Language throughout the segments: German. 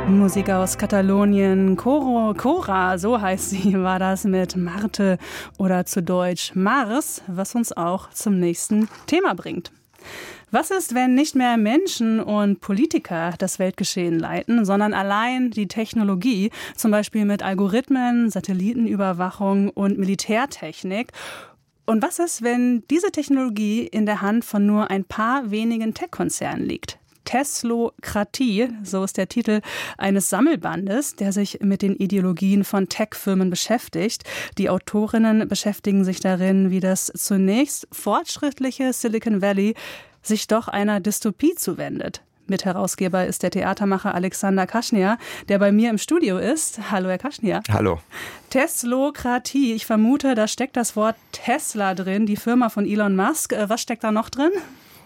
Musik aus Katalonien, Cora, so heißt sie, war das mit Marte oder zu Deutsch Mars, was uns auch zum nächsten Thema bringt. Was ist, wenn nicht mehr Menschen und Politiker das Weltgeschehen leiten, sondern allein die Technologie, zum Beispiel mit Algorithmen, Satellitenüberwachung und Militärtechnik? Und was ist, wenn diese Technologie in der Hand von nur ein paar wenigen Tech-Konzernen liegt? Teslokratie, so ist der Titel eines Sammelbandes, der sich mit den Ideologien von Tech-Firmen beschäftigt. Die Autorinnen beschäftigen sich darin, wie das zunächst fortschrittliche Silicon Valley sich doch einer Dystopie zuwendet. Mitherausgeber ist der Theatermacher Alexander Kaschniar, der bei mir im Studio ist. Hallo, Herr Kaschniar. Hallo. Teslokratie, ich vermute, da steckt das Wort Tesla drin, die Firma von Elon Musk. Was steckt da noch drin?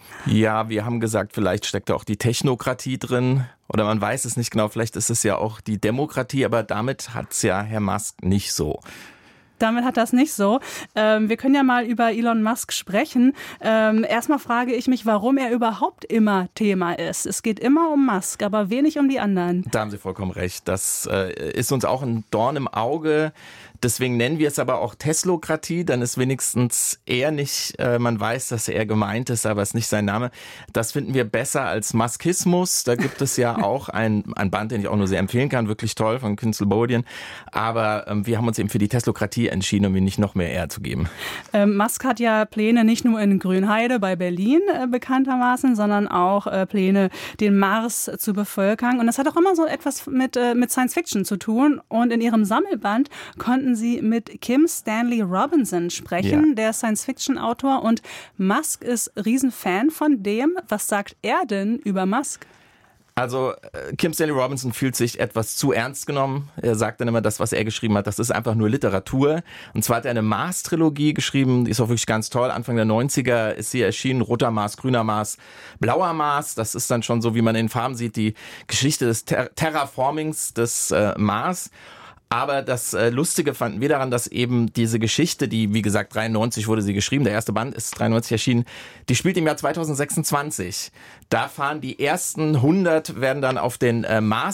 Ja, wir haben gesagt, vielleicht steckt da auch die Technokratie drin. Oder man weiß es nicht genau, vielleicht ist es ja auch die Demokratie, aber damit hat's ja Herr Musk nicht so. Damit hat das nicht so. Wir können ja mal über Elon Musk sprechen. Erstmal frage ich mich, warum er überhaupt immer Thema ist. Es geht immer um Musk, aber wenig um die anderen. Da haben Sie vollkommen recht. Das ist uns auch ein Dorn im Auge. Deswegen nennen wir es aber auch Teslokratie, dann ist wenigstens er nicht, man weiß, dass er gemeint ist, aber es ist nicht sein Name. Das finden wir besser als Muskismus. Da gibt es ja auch ein Band, den ich auch nur sehr empfehlen kann, wirklich toll, von Künzel Bodien. Aber wir haben uns eben für die Teslokratie entschieden, um ihm nicht noch mehr Ehre zu geben. Musk hat ja Pläne nicht nur in Grünheide bei Berlin bekanntermaßen, sondern auch Pläne, den Mars zu bevölkern. Und das hat auch immer so etwas mit Science Fiction zu tun. Und in ihrem Sammelband konnten Sie mit Kim Stanley Robinson sprechen, ja. Der Science-Fiction-Autor. Und Musk ist Riesenfan von dem. Was sagt er denn über Musk? Also Kim Stanley Robinson fühlt sich etwas zu ernst genommen. Er sagt dann immer, das, was er geschrieben hat, das ist einfach nur Literatur. Und zwar hat er eine Mars-Trilogie geschrieben, die ist auch wirklich ganz toll. Anfang der 90er ist sie erschienen, roter Mars, grüner Mars, blauer Mars. Das ist dann schon so, wie man in den Farben sieht, die Geschichte des Terraformings des Mars. Aber das Lustige fanden wir daran, dass eben diese Geschichte, die, wie gesagt, 93 wurde sie geschrieben, der erste Band ist 93 erschienen, die spielt im Jahr 2026. Da fahren die ersten 100, werden dann auf den Mars